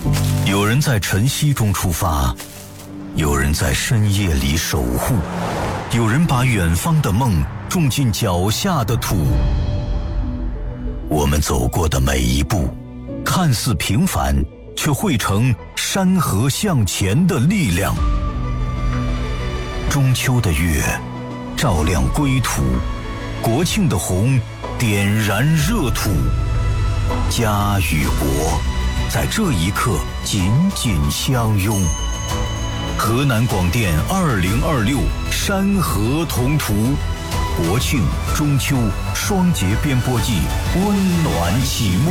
有人在晨曦中出发，有人在深夜里守护，有人把远方的梦种进脚下的土。我们走过的每一步，看似平凡，却汇成山河向前的力量。中秋的月照亮归途，国庆的红点燃热土。家与国在这一刻紧紧相拥。河南广电2026山河同途，国庆、中秋双节编播季温暖启幕。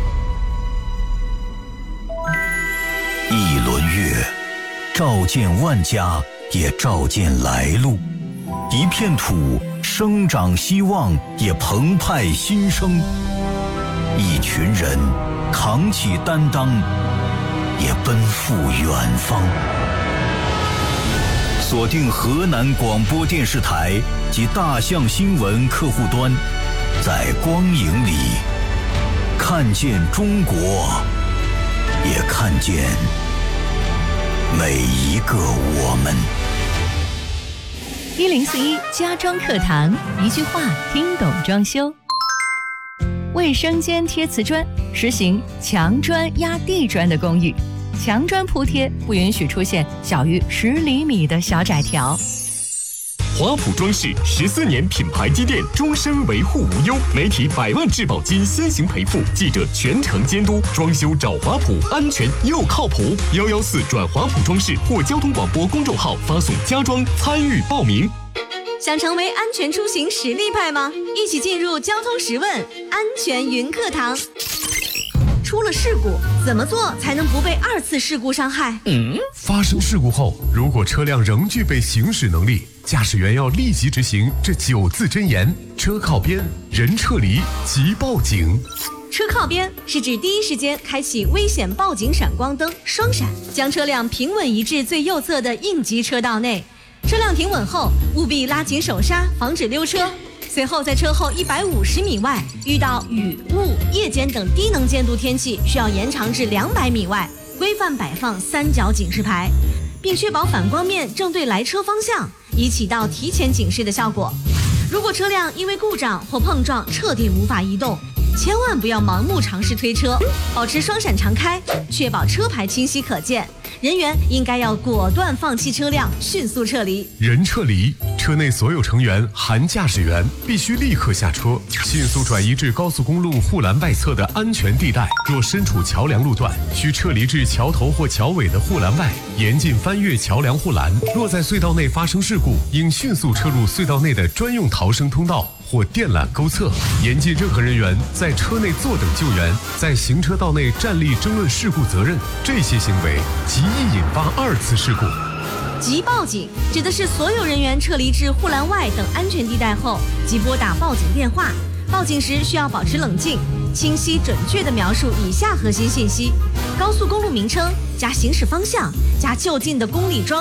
一轮月，照见万家，也照见来路。一片土，生长希望，也澎湃新生。一群人，扛起担当，也奔赴远方。锁定河南广播电视台及大象新闻客户端，在光影里看见中国，也看见每一个我们。 1041家装课堂，一句话听懂装修。卫生间贴瓷砖，实行墙砖压地砖的公寓，墙砖铺贴不允许出现小于10厘米的小窄条。 华普装饰14年品牌积淀，终身维护无忧，媒体100万质保金先行赔付，记者全程监督，装修找华普，安全又靠谱。114转华普装饰或交通广播公众号发送家装参与报名。 想成为安全出行实力派吗？一起进入交通十问安全云课堂。出了事故，怎么做才能不被2次事故伤害？ 发生事故后，如果车辆仍具备行驶能力，驾驶员要立即执行这9字真言：车靠边，人撤离，即报警。 车靠边是指第一时间开启危险报警闪光灯双闪，将车辆平稳移至最右侧的应急车道内。车辆停稳后，务必拉紧手刹，防止溜车。随后在车后150米外遇到雨、雾、夜间等低能见度天气，需要延长至200米外，规范摆放3角警示牌，并确保反光面正对来车方向，以起到提前警示的效果。如果车辆因为故障或碰撞彻底无法移动，千万不要盲目尝试推车，保持双闪常开，确保车牌清晰可见。人员应该要果断放弃车辆，迅速撤离。 人撤离，车内所有成员含驾驶员必须立刻下车，迅速转移至高速公路护栏外侧的安全地带。若身处桥梁路段，需撤离至桥头或桥尾的护栏外，严禁翻越桥梁护栏。若在隧道内发生事故，应迅速撤入隧道内的专用逃生通道或电缆沟侧，严禁任何人员在车内坐等救援，在行车道内站立争论事故责任。这些行为极易引发2次事故。 即报警指的是所有人员撤离至护栏外等安全地带后，即拨打报警电话。报警时需要保持冷静，清晰准确地描述以下核心信息：高速公路名称加行驶方向加就近的公里桩。